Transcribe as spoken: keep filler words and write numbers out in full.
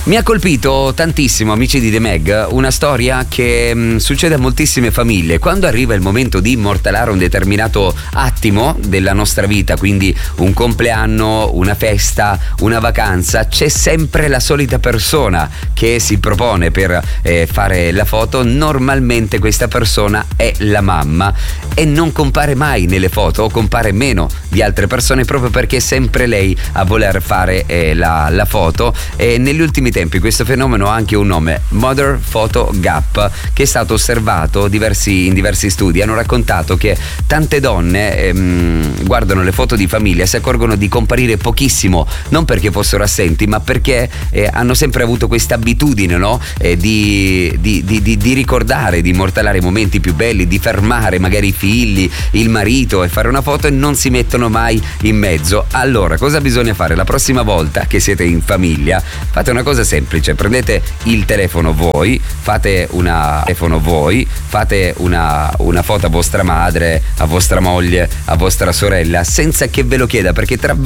Mi ha colpito tantissimo, amici di The Meg, una storia che mh, succede a moltissime famiglie. Quando arriva il momento di immortalare un determinato attimo della nostra vita, quindi un compleanno, una festa, una vacanza, c'è sempre la solita persona che si propone per eh, fare la foto. Normalmente questa persona è la mamma e non compare mai nelle foto, o compare meno di altre persone, proprio perché è sempre lei a voler fare eh, la, la foto. E negli ultimi tempi questo fenomeno ha anche un nome, Mother Photo Gap, che è stato osservato diversi, in diversi studi. Hanno raccontato che tante donne ehm, guardano le foto di famiglia e si accorgono di comparire pochissimo, non perché fossero assenti, ma perché eh, hanno sempre avuto questa abitudine, no? Eh, di, di, di, di, di ricordare, di immortalare i momenti più belli, di fermare magari i figli, il marito e fare una foto, e non si mettono mai in mezzo. Allora, cosa bisogna fare? La prossima volta che siete in famiglia, fate una cosa semplice: prendete il telefono voi, fate una telefono voi, fate una, una foto a vostra madre, a vostra moglie, a vostra sorella, senza che ve lo chieda, perché tra